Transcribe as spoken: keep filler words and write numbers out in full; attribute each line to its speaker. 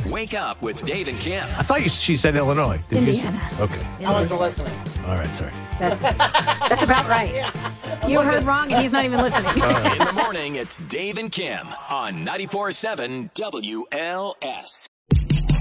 Speaker 1: Wake up with Dave and Kim.
Speaker 2: I thought you, she said Illinois. Did you
Speaker 3: Indiana.
Speaker 2: say- okay.
Speaker 4: I wasn't listening.
Speaker 2: All right, sorry.
Speaker 3: That, that's about right. You heard wrong, and he's not even listening.
Speaker 1: In the morning, it's Dave and Kim on ninety-four point seven W L S.